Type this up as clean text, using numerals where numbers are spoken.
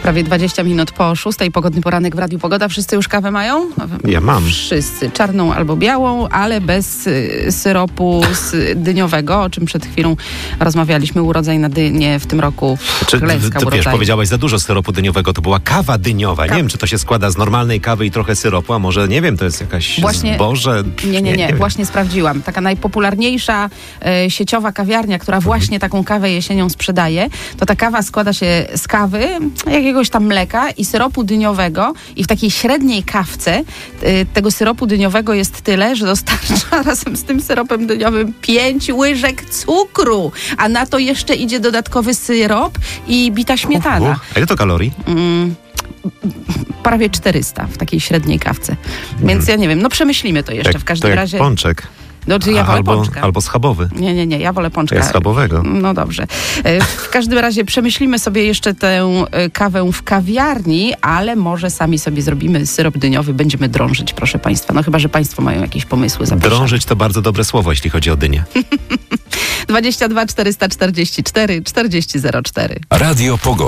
Prawie 20 minut po 6:00. Pogodny poranek w Radiu Pogoda. Wszyscy już kawę mają? Ja mam. Wszyscy. Czarną albo białą, ale bez syropu dyniowego, o czym przed chwilą rozmawialiśmy. Urodzaj na dynię w tym roku. Klęska Wiesz, urodzaju. powiedziałaś za dużo syropu dyniowego. To była kawa dyniowa. Nie wiem, czy to się składa z normalnej kawy i trochę syropu, a może, nie wiem, to jest jakaś zboże. Nie. Właśnie sprawdziłam. Taka najpopularniejsza sieciowa kawiarnia, która właśnie taką kawę jesienią sprzedaje, to ta kawa składa się z kawy, jakiegoś tam mleka i syropu dyniowego i w takiej średniej kawce tego syropu dyniowego jest tyle, że dostarcza razem z tym syropem dyniowym 5 łyżek cukru, a na to jeszcze idzie dodatkowy syrop i bita śmietana. A ile to kalorii? Prawie 400 w takiej średniej kawce. Więc ja nie wiem, przemyślimy to jeszcze w każdym razie. Jak pączek. Ja wolę pączka. Albo schabowy. Nie, ja wolę pączka. Ja schabowego. No dobrze. W każdym razie przemyślimy sobie jeszcze tę kawę w kawiarni, ale może sami sobie zrobimy syrop dyniowy, będziemy drążyć, proszę Państwa. No chyba, że Państwo mają jakieś pomysły. Zapraszam. Drążyć to bardzo dobre słowo, jeśli chodzi o dynię. 22 444 4004. Radio Pogoda.